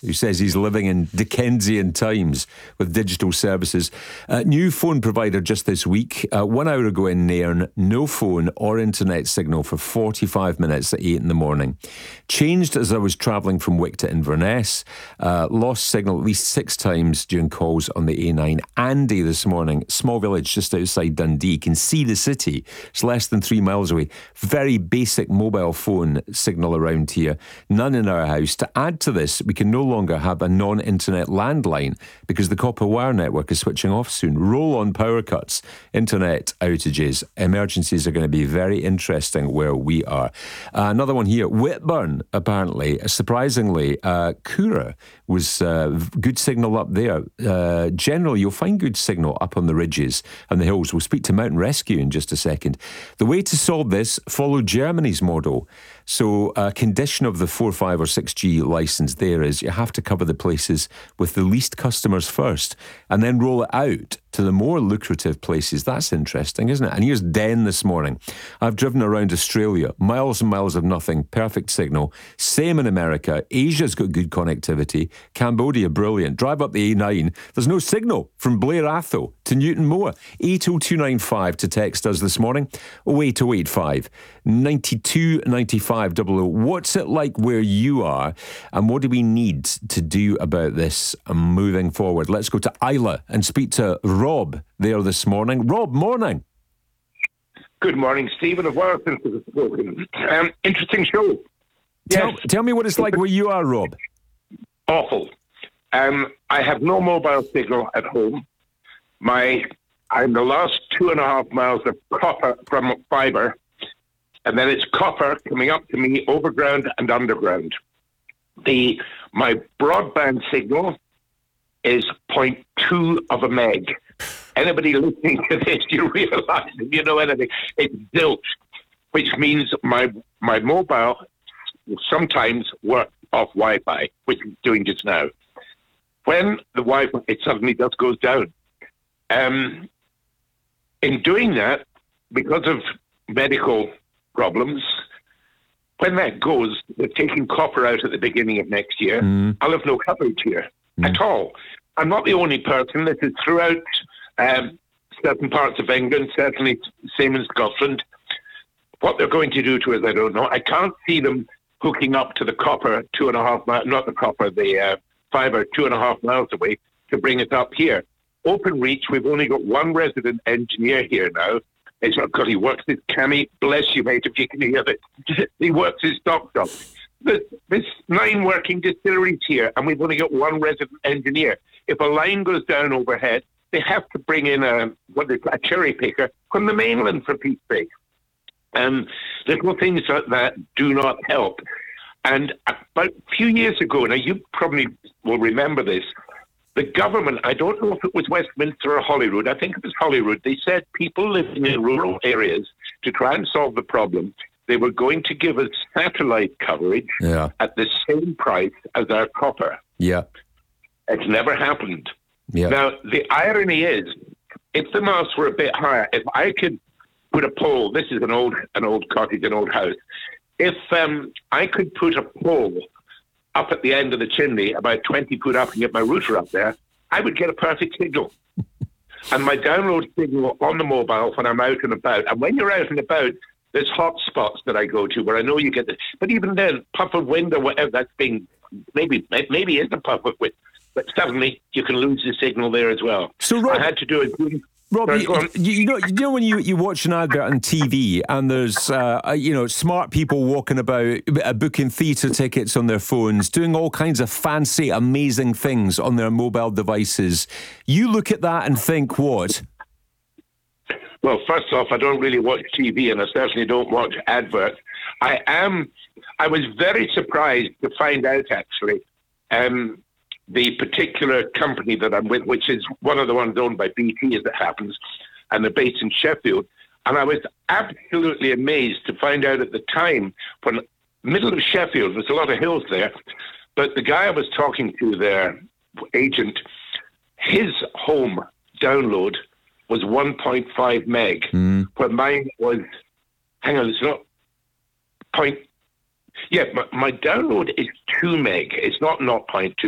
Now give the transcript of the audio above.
who says he's living in Dickensian times with digital services. New phone provider just this week. 1 hour ago in Nairn, no phone or internet signal for 45 minutes at 8 in the morning. Changed as I was travelling from Wick to Inverness. Lost signal at least 6 times during calls on the A9. Andy this morning, small village just outside Dundee, can see the city. It's less than 3 miles away. Very basic mobile phone signal around here. None in our house. To add to this, we can no longer have a non-internet landline because the copper wire network is switching off soon. Roll-on power cuts, internet outages, emergencies are going to be very interesting where we are. Another one here, Whitburn, apparently, surprisingly, Coora was good signal up there. Generally, you'll find good signal up on the ridges and the hills. We'll speak to Mountain Rescue in just a second. The way to solve this, follow Germany's model. So a condition of the 4, 5 or 6G licence there is you have to cover the places with the least customers first and then roll it out to the more lucrative places. That's interesting, isn't it? And here's Den this morning. I've driven around Australia, miles and miles of nothing, perfect signal. Same in America. Asia's got good connectivity. Cambodia, brilliant. Drive up the A9. There's no signal from Blair Atholl to Newton Moor. 80295 to text us this morning. 08085 92 95 00. What's it like where you are and what do we need to do about this moving forward? Let's go to Isla and speak to Rob there this morning. Rob, morning. Good morning, Stephen of Warrington. Interesting show. Tell me what it's like where you are, Rob. Awful. I have no mobile signal at home. I'm the last 2.5 miles of copper from fibre, and then it's copper coming up to me overground and underground. My broadband signal is 0.2 of a meg. Anybody listening to this, you realise, if you know anything, it's zilch, which means my mobile will sometimes work off Wi-Fi, which it's doing just now. When the Wi-Fi, it suddenly just goes down. In doing that, because of medical problems, when that goes, they're taking copper out at the beginning of next year. I'll have no coverage here at all. I'm not the only person. This is throughout certain parts of England, certainly same in Scotland. What they're going to do to us, I don't know. I can't see them hooking up to the copper 2.5 miles, not the copper, the fibre 2.5 miles away to bring it up here. Openreach, we've only got one resident engineer here now. It's not because he works his Cammy, bless you, mate, if you can hear it. He works his stop. There's 9 working distilleries here, and we've only got one resident engineer. If a line goes down overhead, they have to bring in a cherry picker from the mainland, for Pete's sake. Little things like that do not help. And about a few years ago, now you probably will remember this, the government, I don't know if it was Westminster or Holyrood, I think it was Holyrood, they said people living in rural areas, to try and solve the problem, they were going to give us satellite coverage at the same price as our copper. Yeah. It's never happened. Yeah. Now, the irony is, if the masts were a bit higher, if I could put a pole, this is an old cottage, an old house, if I could put a pole up at the end of the chimney, about 20 foot up, and get my router up there, I would get a perfect signal. And my download signal on the mobile when I'm out and about, and when you're out and about, there's hot spots that I go to where I know you get this. But even then, puff of wind or whatever, that's being, maybe it's a puff of wind, but suddenly you can lose the signal there as well. So Rob, I had to do it. Rob, you know when you watch an advert on TV and there's smart people walking about, booking theatre tickets on their phones, doing all kinds of fancy, amazing things on their mobile devices. You look at that and think what? Well, first off, I don't really watch TV, and I certainly don't watch adverts. I was very surprised to find out, actually, the particular company that I'm with, which is one of the ones owned by BT, as it happens, and they're based in Sheffield. And I was absolutely amazed to find out at the time, when middle of Sheffield, there's a lot of hills there, but the guy I was talking to, their agent, his home download was 1.5 meg, where mine was, hang on, it's not point. Yeah, my download is 2 meg. It's not 0.2.